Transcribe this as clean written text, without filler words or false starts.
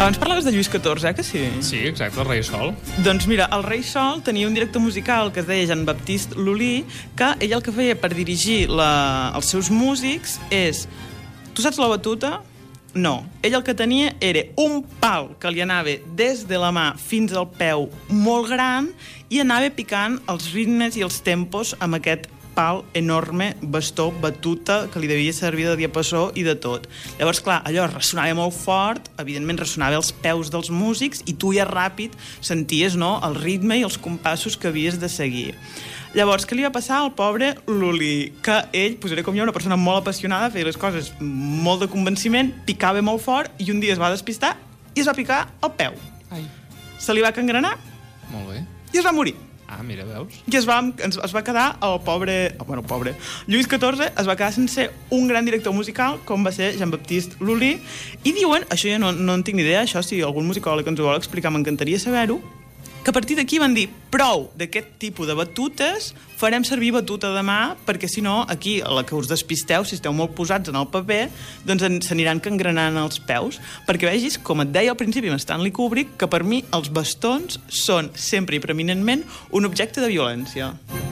Abans parlaves de Lluís XIV, que sí? Sí, exacte, el rei Sol. Doncs mira, el rei Sol tenia un director musical que es deia Jean-Baptiste Lully, que ell el que feia per dirigir els seus músics és... Tu saps la batuta? No. Ell el que tenia era un pal que li anava des de la mà fins al peu molt gran i anava picant els ritmes i els tempos amb aquest pal enorme, bastó, batuta, que li devia servir de diapasó i de tot. Llavors, clar, allò ressonava molt fort, evidentment ressonava als peus dels músics i tu ja ràpid senties, no?, el ritme i els compassos que havies de seguir. Llavors, què li va passar al pobre Lully? Que ell, era com jo, una persona molt apassionada, feia les coses molt de convenciment, picava molt fort i un dia es va despistar i es va picar al peu. Ai. Se li va cangrenar Molt bé. i es va morir. Ah, mira, veus? I es va quedar el pobre... Lluís XIV es va quedar sense un gran director musical com va ser Jean-Baptiste Lully i diuen, això jo no en tinc ni idea, això si algun musicòleg ens ho vol explicar m'encantaria saber-ho, que a partir d'aquí van dir prou d'aquest tipus de batutes, farem servir batuta de mà perquè si no aquí a la que us despisteu, si esteu molt posats en el paper, doncs s'aniran cangrenant els peus, perquè vegis, com et deia al principi amb Stanley Kubrick, que per mi els bastons són sempre i preeminentment un objecte de violència.